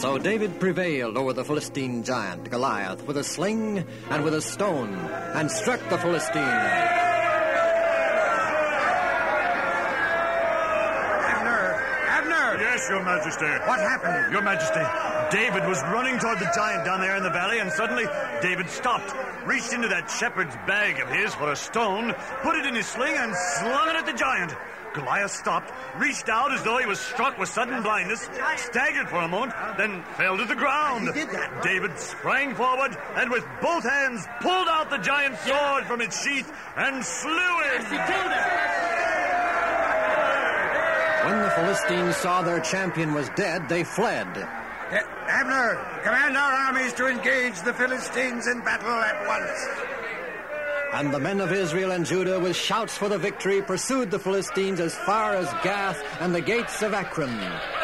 So David prevailed over the Philistine giant, Goliath, with a sling and with a stone, and struck the Philistine. Abner! Yes, Your Majesty. What happened? Your Majesty, David was running toward the giant down there in the valley, and suddenly David stopped, reached into that shepherd's bag of his for a stone, put it in his sling, and slung it at the giant. Goliath stopped, reached out as though he was struck with sudden blindness, staggered for a moment, then fell to the ground. He did that. David sprang forward and with both hands pulled out the giant's sword from its sheath and slew him. He killed him. When the Philistines saw their champion was dead, they fled. Abner, command our armies to engage the Philistines in battle at once. And the men of Israel and Judah, with shouts for the victory, pursued the Philistines as far as Gath and the gates of Ekron.